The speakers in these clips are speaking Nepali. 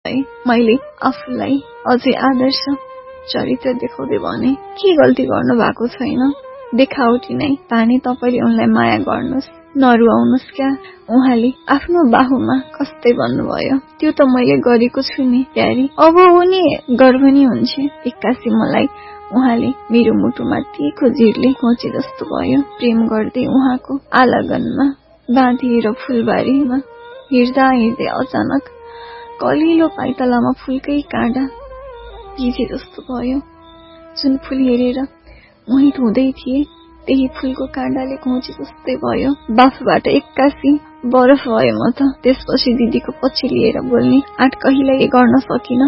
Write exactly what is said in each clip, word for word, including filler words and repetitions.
भए। मैले आफूलाई अझै आदर्श चरित्र देखाउँदै भने के गल्ती गर्नु भएको छैन, देखावटी नै पानी तपाईले उनलाई माया गर्नुस्, नरुवाउनुस् क्या। उहाँले आफ्नो बाहुमा कस्तै भन्नुभयो, त्यो त मैले गरेको छु नि प्यारी, अब उनी गर्भनी हुन्छ। एक्कासी मलाई उहाँले मेरो मुटुमा तीखो जिरले खोचे जस्तो भयो। प्रेम गर्दै उहाँको आलगनमा बाँधिएर फुलबारीमा हिँड्दा हिँड्दै अचानक कलिलो पाइतलामा फुलकै काँडा भिजे जस्तो भयो। जुन फुल हेरेर मोहित हुँदै थिए त्यही फुलको काँडाले घोचे जस्तै भयो। बाफबाट एक्कासी बरफ भयो म त। त्यसपछि दिदीको पछि लिएर बोल्ने आँट कहिल्यै गर्न सकिन।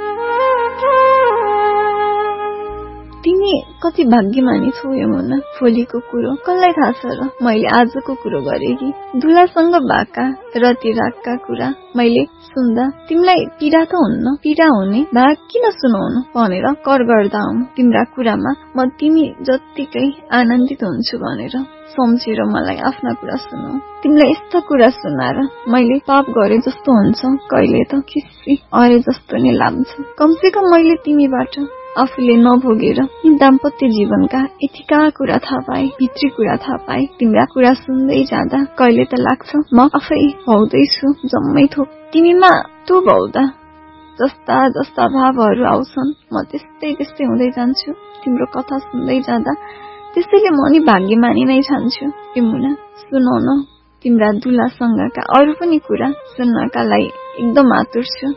तिमी कति भाग्यमानी छौ यमुना। भोलिको कुरो कसलाई थाहा छ र, मैले आजको कुरो गरे कि। दुलासँग बाका रति रागका कुरा मैले सुन्दा तिमीलाई पीडा त हुन्न, पीडा हुने भाग किन सुनाउनु भनेर कर गर्दा हुँ। तिम्रा कुरामा म तिमी जत्तिकै आनन्दित हुन्छु भनेर सम्झेर मलाई आफ्ना कुरा सुनाऊ। तिमीलाई यस्तो कुरा सुनाएर मैले पाप गरे जस्तो हुन्छ, कहिले त खिस्सी अरे जस्तो नै लाग्छ। कमसेकम मैले तिमीबाट आफूले नभोगेर दाम्पत्य जीवनका यतिका कुरा थाहा पाए, भित्री कुरा थाहा पाए। तिम्रा कुरा सुन्दै जाँदा कहिले त लाग्छ म आफै भौदैछु जम्मै थोक। तिमीमा तँ भौदा जस्ता जस्ता भावहरू आउँछन्, म त्यस्तै त्यस्तै हुँदै जान्छु। तिम्रो कथा सुन्दै जाँदा त्यसैले म नि भाग्यमानी नै ठान्छु। यमुना सुनाउ न, तिम्रा दुलासँगका अरू पनि कुरा सुन्नका लागि एकदम आतुर छु।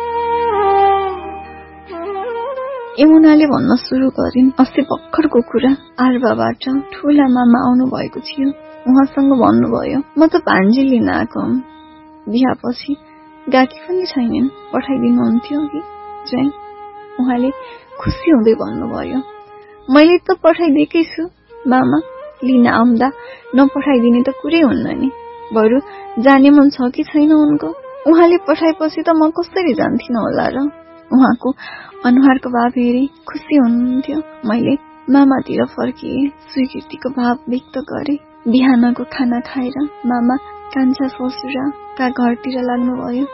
यमुनाले भन्न सुरु गरिन्। अस्ति भर्खरको कुरा। आर्बाबाट ठुला मामा आउनु भएको थियो। उहाँसँग भन्नुभयो म त भान्जी लिन आएको हुँ, बिहापछि गाकी पनि छैनन्, पठाइदिनुहुन्थ्यो कि जय। उहाँले खुसी हुँदै भन्नुभयो मैले त पठाइदिएकै छु मामा, लिन आउँदा नपठाइदिने त कुरै हुन्न नि, बरु जाने मन छ कि छैन उनको। उहाँले पठाएपछि त म कसरी जान्थिन होला र। उहाँको अनुहारको भाव हेरी खुसी हुनुहुन्थ्यो। मैले मामातिर फर्किए, स्वीकृतिको भाव व्यक्त गरे। बिहानको खाना खाएर मामा कान्छा ससुराका घरतिर लाग्नुभयो।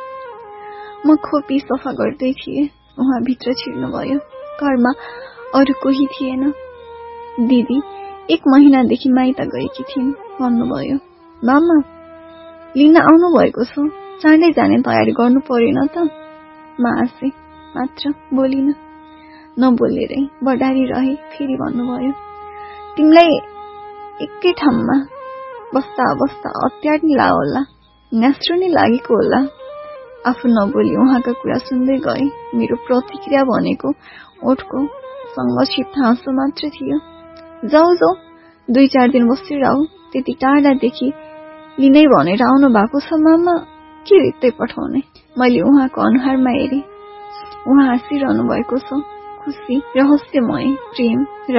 म खोपी सफा गर्दै थिएँ, उहाँ भित्र छिर्नुभयो। घरमा अरू कोही थिएन। दिदी एक महिनादेखि माइत गएकी थिइन् भन्नुभयो। मामा लिन आउनु भएको छ, चाँडै जाने तयारी गर्नु परेन त। म हाँसे मात्र बोलिन। नबोलेरै बडारी रहे। फेरि भन्नुभयो तिमीलाई एकै ठाउँमा बस्दा बस्दा अत्यार नि लाग्यो होला, न्यास्रो नि लागेको होला। आफू नबोली उहाँका कुरा सुन्दै गए। मेरो प्रतिक्रिया भनेको ओठको संगक्षिप्त हाँसो मात्र थियो। जाऊ जाऊ दुई चार दिन बसेर आऊ, त्यति टाढादेखि लिनै भनेर आउनु भएको छ मामा, के रित्तै पठाउने। मैले उहाँको अनुहारमा हेरेँ। उहाँ हाँसिरहनु भएको छ। खुसी, रहस्यमय, प्रेम र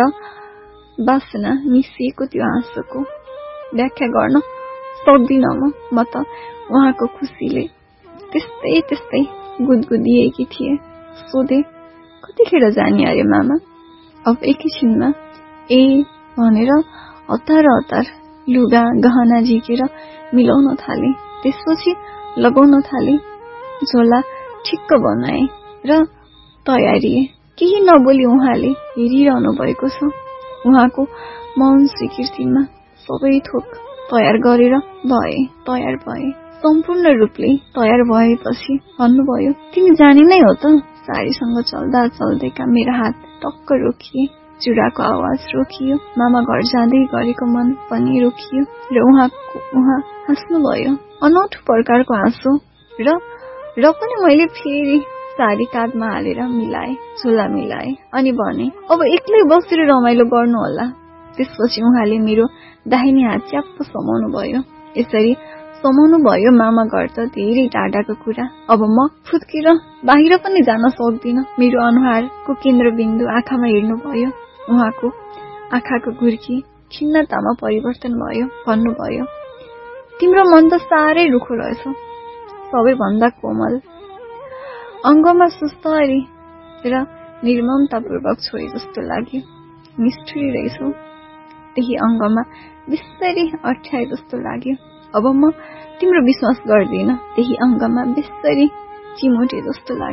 वासना मिसिएको त्यो हाँसोको व्याख्या गर्न सक्दिन म। म त उहाँको खुसीले त्यस्तै त्यस्तै गुदगुदिएकी थिए। सोधे कतिखेर जाने अरे मामा। अब एकैछिनमा ए भनेर हतार हतार लुगा गहना झिकेर मिलाउन थाले। त्यसपछि लगाउन थाले। झोला ठिक्क बनाए र तयारी। केही नबोली उहाँले हेरिरहनु भएको छ। उहाँको मौन स्वीकृतिमा सबै थोक तयार गरेर भए तयार भए। सम्पूर्ण रूपले तयार भएपछि भन्नुभयो तिमी जाने नै हो त। साडीसँग चल्दा चल्दैका मेरा हात टक्क रोकिए। चुडाको आवाज रोकियो। मामा घर जाँदै गरेको मन पनि रोकियो र उहाँको उहाँ हाँस्नुभयो। अनौठो प्रकारको हाँसो र र पनि मैले फेरि साडी काँधमा हालेर मिलाए, झोला मिलाए अनि भने अब एक्लै बसेर रमाइलो गर्नु होला। त्यसपछि उहाँले मेरो दाहिने हात च्याप्प समाउनु भयो। यसरी समाउनु भयो मामा घर त धेरै टाढाको कुरा। अब म फुत्केर बाहिर पनि जान सक्दिन। मेरो अनुहारको केन्द्रबिन्दु आँखामा हेर्नु भयो। उहाँको आँखाको घुर्की खिन्नतामा परिवर्तन भयो। भन्नुभयो तिम्रो मन त साह्रै रुखो रहेछ, सबैभन्दा कोमल अङ्गमा सुस्तरी र निर्ममतापूर्वक छोए जस्तो लाग्यो। निष्ठुरी रहेछौ, त्यही अङ्गमा बिस्सरी अठ्याए जस्तो लाग्यो। अब म तिम्रो विश्वास गर्दिन, त्यही अङ्गमा बिस्सरी चिमोटे जस्तो लाग्यो।